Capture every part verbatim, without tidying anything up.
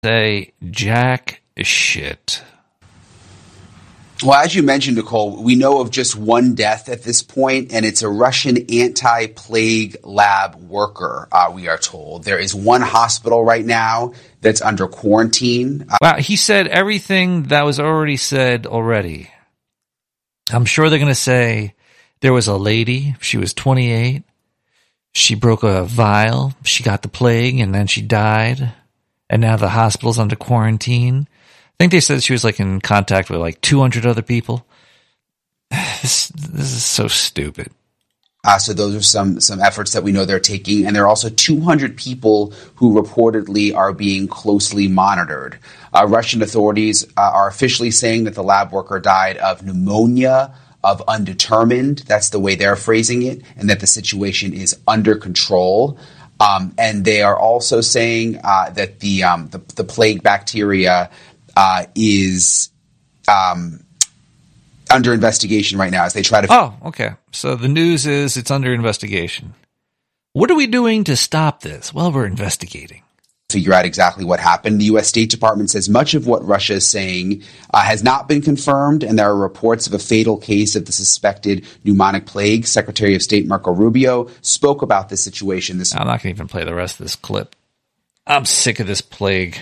Say jack shit. Well, as you mentioned, Nicole, we know of just one death at this point, and it's a Russian anti-plague lab worker, uh, we are told. There is one hospital right now that's under quarantine. Uh, wow, he said everything that was already said already. I'm sure they're going to say there was a lady, she was twenty-eight, she broke a vial, she got the plague, and then she died, and now the hospital's under quarantine. I think they said she was like in contact with like two hundred other people. This, this is so stupid. Uh, so those are some some efforts that we know they're taking. And there are also two hundred people who reportedly are being closely monitored. Uh, Russian authorities uh, are officially saying that the lab worker died of pneumonia of undetermined. That's the way they're phrasing it. And that the situation is under control. Um, and they are also saying uh, that the, um, the the plague bacteria Uh, is um, under investigation right now as they try to... Oh, okay. So the news is it's under investigation. What are we doing to stop this? Well, we're investigating. Figure out exactly what happened. The U S State Department says much of what Russia is saying uh, has not been confirmed, and there are reports of a fatal case of the suspected pneumonic plague. Secretary of State Marco Rubio spoke about this situation. This I'm not going to even play the rest of this clip. I'm sick of this plague.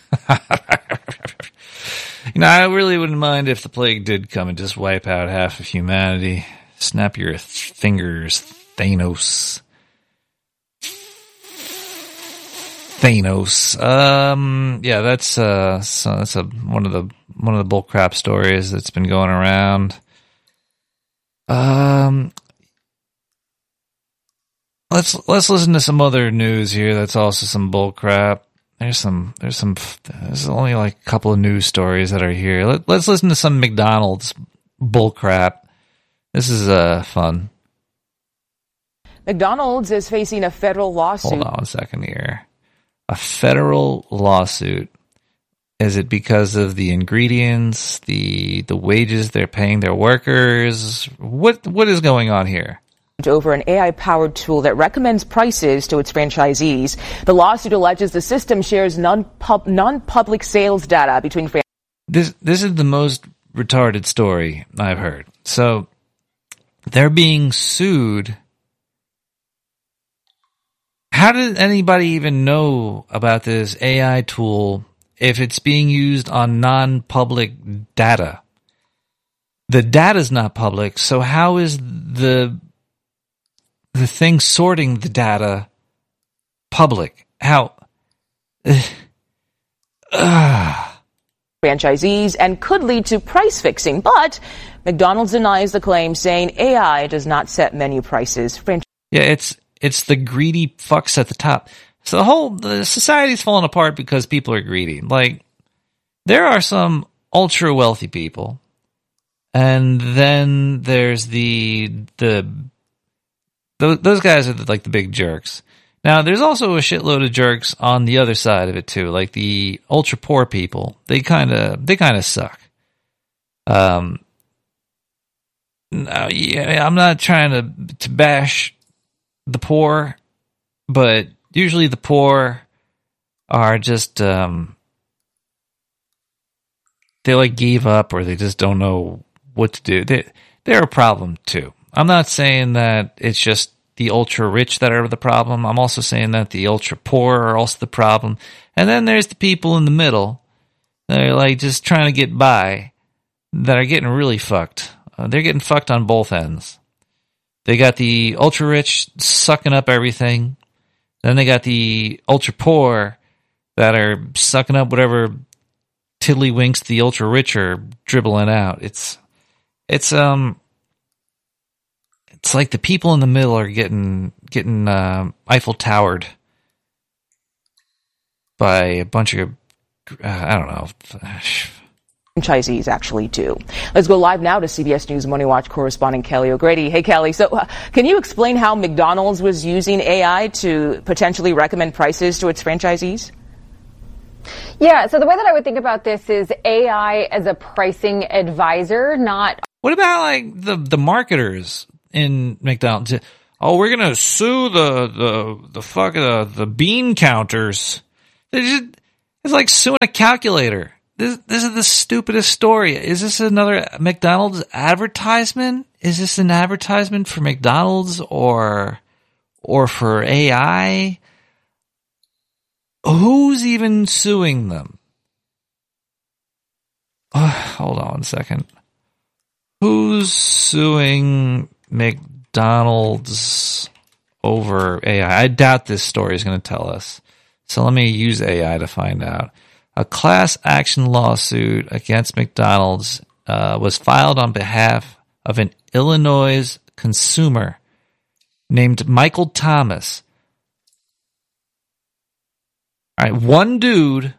You know, I really wouldn't mind if the plague did come and just wipe out half of humanity. Snap your fingers, Thanos. Thanos. Um, yeah, that's uh, so that's a one of the one of the bullcrap stories that's been going around. Um, let's let's listen to some other news here. That's also some bullcrap. There's some, there's some, there's only like a couple of news stories that are here. Let, let's listen to some McDonald's bullcrap. This is uh, fun. McDonald's is facing a federal lawsuit. Hold on one second here. A federal lawsuit. Is it because of the ingredients, the the wages they're paying their workers? What what is going on here? Over an A I-powered tool that recommends prices to its franchisees. The lawsuit alleges the system shares non-pub, non-public sales data between franchisees. This, this is the most retarded story I've heard. So they're being sued. How did anybody even know about this A I tool if it's being used on non-public data? The data's not public, so how is the... the thing sorting the data public? How? Uh, franchisees and could lead to price fixing, but McDonald's denies the claim, saying A I does not set menu prices. Franch- yeah, it's it's the greedy fucks at the top. So the whole the society's falling apart because people are greedy. Like, there are some ultra wealthy people, and then there's the the those guys are like the big jerks. Now, there's also a shitload of jerks on the other side of it too, like the ultra poor people. They kind of they kind of suck. Um, no, yeah, I'm not trying to to bash the poor, but usually the poor are just um, they like gave up, or they just don't know what to do. They they're a problem too. I'm not saying that it's just the ultra rich that are the problem. I'm also saying that the ultra poor are also the problem. And then there's the people in the middle that are like just trying to get by, that are getting really fucked. Uh, they're getting fucked on both ends. They got the ultra rich sucking up everything. Then they got the ultra poor that are sucking up whatever tiddlywinks the ultra rich are dribbling out. It's, it's, um, It's like the people in the middle are getting getting uh, Eiffel Towered by a bunch of uh, I don't know. Franchisees actually do. Let's go live now to C B S News Money Watch correspondent Kelly O'Grady. Hey, Kelly. So, uh, can you explain how McDonald's was using A I to potentially recommend prices to its franchisees? Yeah. So the way that I would think about this is A I as a pricing advisor, not. What about like the the marketers in McDonald's? Oh, we're gonna sue the the the fuck the the bean counters. They just, It's like suing a calculator. This, this is the stupidest story. Is this another McDonald's advertisement? Is this an advertisement for McDonald's or or for A I? Who's even suing them? Oh, hold on one second. Who's suing McDonald's over A I? I doubt this story is going to tell us. So let me use A I to find out. A class action lawsuit against McDonald's uh, was filed on behalf of an Illinois consumer named Michael Thomas. All right, one dude.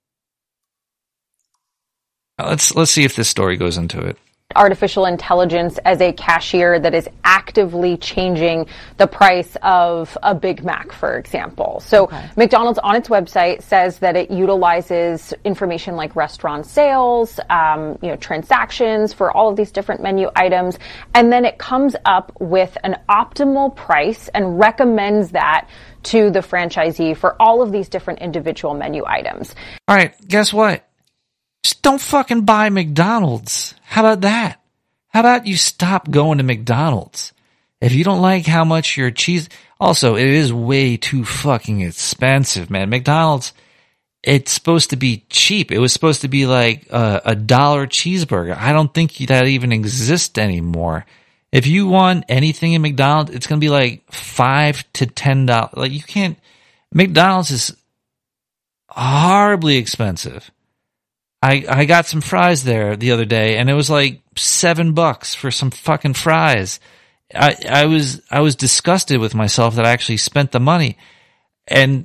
Let's let's see if this story goes into it. Artificial intelligence as a cashier that is actively changing the price of a Big Mac, for example. So okay. McDonald's on its website says that it utilizes information like restaurant sales, um, you know, transactions for all of these different menu items, and then it comes up with an optimal price and recommends that to the franchisee for all of these different individual menu items. All right, guess what? Just don't fucking buy McDonald's. How about that? How about you stop going to McDonald's? If you don't like how much your cheese... Also, it is way too fucking expensive, man. McDonald's, it's supposed to be cheap. It was supposed to be like a, a dollar cheeseburger. I don't think that even exists anymore. If you want anything in McDonald's, it's going to be like five to ten dollars. Like, you can't... McDonald's is horribly expensive. I, I got some fries there the other day, and it was like seven bucks for some fucking fries. I, I was I was disgusted with myself that I actually spent the money, and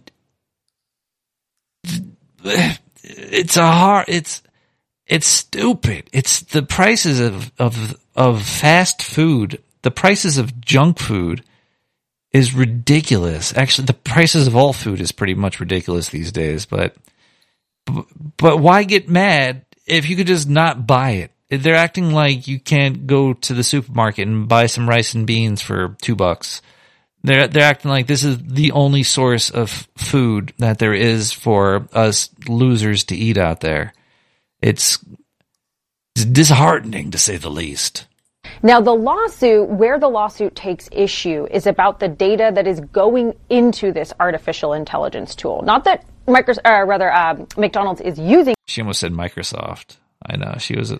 it's a hard it's it's stupid. It's the prices of of of fast food, the prices of junk food is ridiculous. Actually, the prices of all food is pretty much ridiculous these days, but. But why get mad if you could just not buy it? They're acting like you can't go to the supermarket and buy some rice and beans for two bucks. They're they're acting like this is the only source of food that there is for us losers to eat out there. It's, it's disheartening, to say the least. Now, the lawsuit, where the lawsuit takes issue, is about the data that is going into this artificial intelligence tool. Not that Microsoft, uh, rather, uh, McDonald's is using. She almost said Microsoft. I know she was a...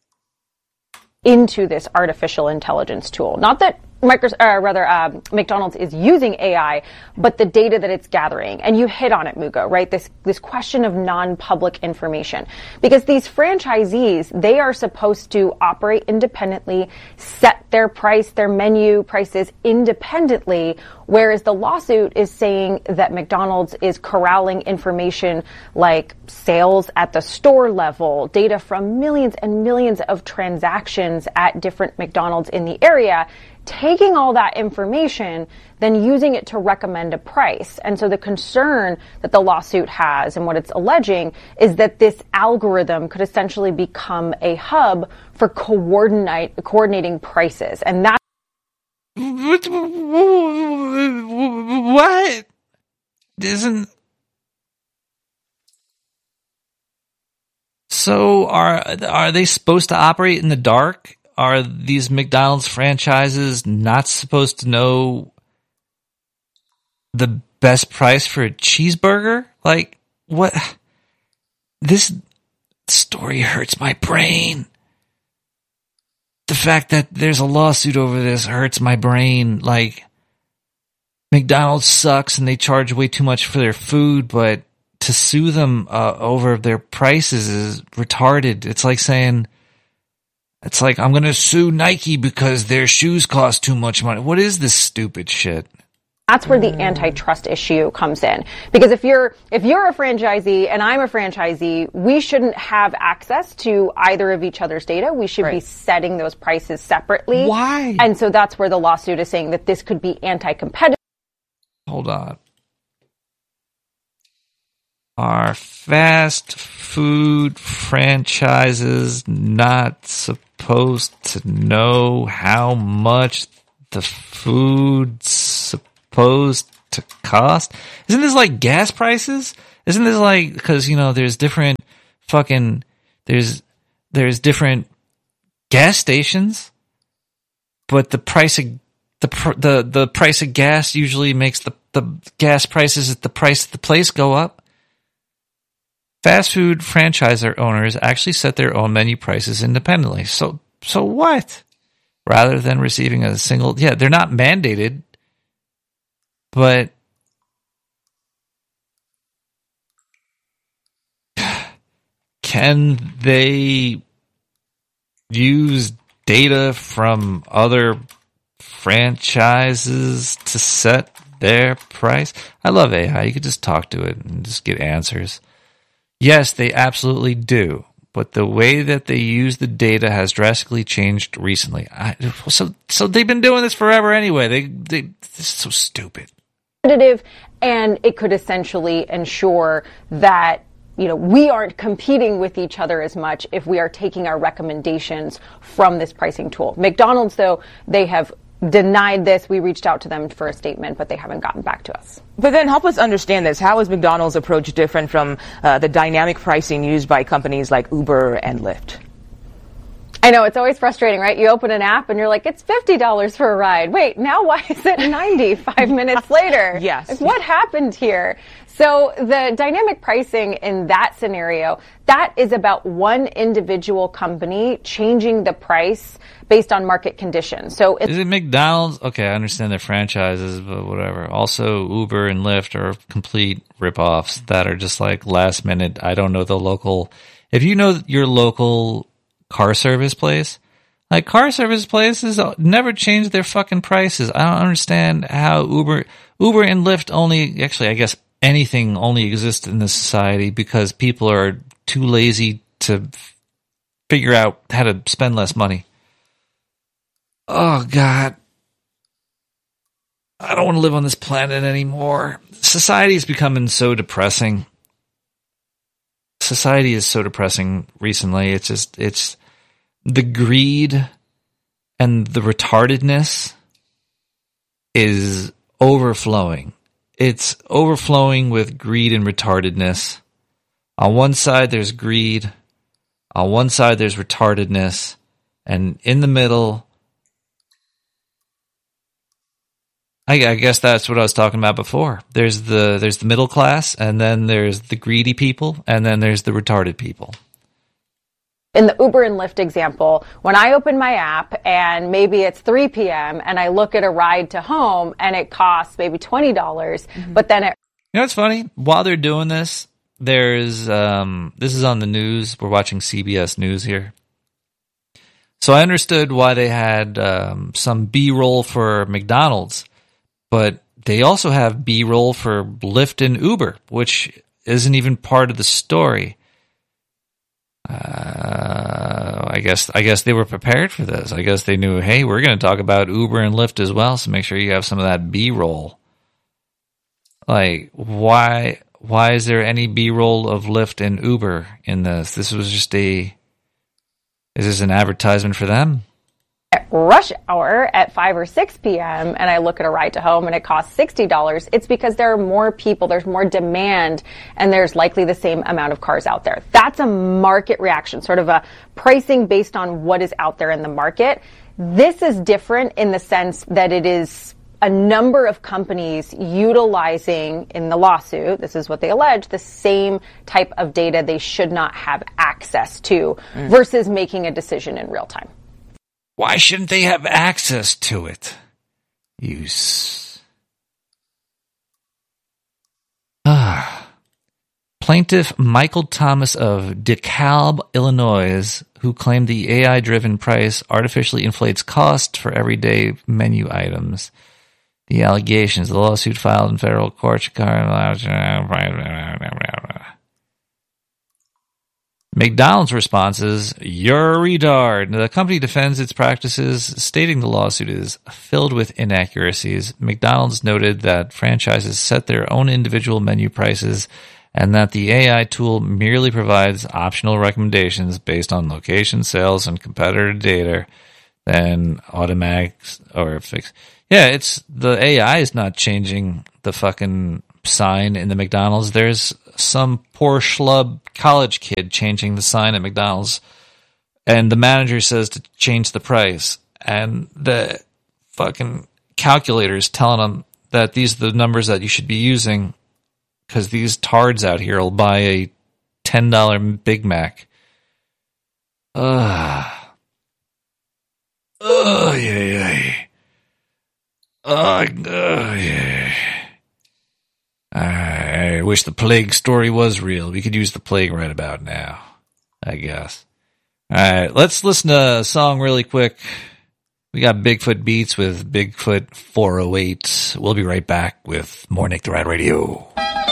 into this artificial intelligence tool. Not that Microsoft, uh, rather, uh, McDonald's is using A I, but the data that it's gathering. And you hit on it, Mugo, right? This this question of non-public information. Because these franchisees, they are supposed to operate independently, set their price, their menu prices independently, whereas the lawsuit is saying that McDonald's is corralling information like sales at the store level, data from millions and millions of transactions at different McDonald's in the area, taking all that information, then using it to recommend a price. And so the concern that the lawsuit has and what it's alleging is that this algorithm could essentially become a hub for coordinate, coordinating prices. And that's what? Isn't... So are are they supposed to operate in the dark? Are these McDonald's franchises not supposed to know the best price for a cheeseburger? Like, what? This story hurts my brain. The fact that there's a lawsuit over this hurts my brain. Like, McDonald's sucks and they charge way too much for their food, but to sue them uh, over their prices is retarded. It's like saying... It's like, I'm going to sue Nike because their shoes cost too much money. What is this stupid shit? That's where the antitrust issue comes in. Because if you're if you're a franchisee and I'm a franchisee, we shouldn't have access to either of each other's data. We should right. be setting those prices separately. Why? And so that's where the lawsuit is saying that this could be anti-competitive. Hold on. Are fast food franchises not supposed to know how much the food's supposed to cost? Isn't this like gas prices? Isn't this like, because, you know, there's different fucking, there's, there's different gas stations, but the price of, the, the, the price of gas usually makes the, the gas prices at the price of the place go up. Fast food franchisor owners actually set their own menu prices independently. So, so what? Rather than receiving a single, yeah, they're not mandated, but can they use data from other franchises to set their price? I love A I. You could just talk to it and just get answers. Yes, they absolutely do. But the way that they use the data has drastically changed recently. I, so, so they've been doing this forever anyway. They, they, this is so stupid. And it could essentially ensure that, you know, we aren't competing with each other as much if we are taking our recommendations from this pricing tool. McDonald's, though, they have denied this. We reached out to them for a statement, but they haven't gotten back to us. But then help us understand this. How is McDonald's approach different from uh, the dynamic pricing used by companies like Uber and Lyft? I know, it's always frustrating, right? You open an app and you're like, it's fifty dollars for a ride. Wait, now why is it ninety-five minutes later? Yes. Like, what happened here? So the dynamic pricing in that scenario, that is about one individual company changing the price based on market conditions. So is it McDonald's? Okay, I understand their franchises, but whatever. Also, Uber and Lyft are complete ripoffs that are just like last minute. I don't know the local. If you know your local car service place, like car service places never change their fucking prices. I don't understand how Uber, Uber and Lyft only, actually, I guess anything only exists in this society because people are too lazy to figure out how to spend less money. Oh, God. I don't want to live on this planet anymore. Society is becoming so depressing. Society is so depressing recently. It's just, it's the greed and the retardedness is overflowing. It's overflowing with greed and retardedness. On one side, there's greed. On one side, there's retardedness. And in the middle, I, I guess that's what I was talking about before. There's the there's the middle class, and then there's the greedy people, and then there's the retarded people. In the Uber and Lyft example, when I open my app and maybe it's three p.m. and I look at a ride to home and it costs maybe twenty dollars, mm-hmm. but then it... You know what's funny? While they're doing this, there's... Um, this is on the news. We're watching C B S News here. So I understood why they had um, some B-roll for McDonald's, but they also have B-roll for Lyft and Uber, which isn't even part of the story. Uh, I guess I guess they were prepared for this. I guess they knew, hey, we're going to talk about Uber and Lyft as well, so make sure you have some of that B-roll. Like, why why is there any B-roll of Lyft and Uber in this? This was just a... Is this an advertisement for them? At rush hour at five or six p.m. and I look at a ride to home and it costs sixty dollars, it's because there are more people, there's more demand, and there's likely the same amount of cars out there. That's a market reaction, sort of a pricing based on what is out there in the market. This is different in the sense that it is a number of companies utilizing, in the lawsuit, this is what they allege, the same type of data they should not have access to mm. versus making a decision in real time. Why shouldn't they have access to it? You s- ah. Plaintiff Michael Thomas of DeKalb, Illinois, who claimed the A I-driven price artificially inflates cost for everyday menu items. The allegations, the lawsuit filed in federal court, McDonald's response is, you're a retard. The company defends its practices, stating the lawsuit is filled with inaccuracies. McDonald's noted that franchises set their own individual menu prices and that the A I tool merely provides optional recommendations based on location, sales, and competitor data, then automatic or fix. Yeah, it's the A I is not changing the fucking sign in the McDonald's. There's some poor schlub college kid changing the sign at McDonald's, and the manager says to change the price, and the fucking calculator is telling him that these are the numbers that you should be using because these tards out here will buy a ten dollar Big Mac. Ugh. Oh, yeah, yeah. Oh, oh, yeah. I wish the plague story was real. We could use the plague right about now, I guess. All right, let's listen to a song really quick. We got Bigfoot Beats with Bigfoot four oh eight. We'll be right back with more Nick the Rat Radio.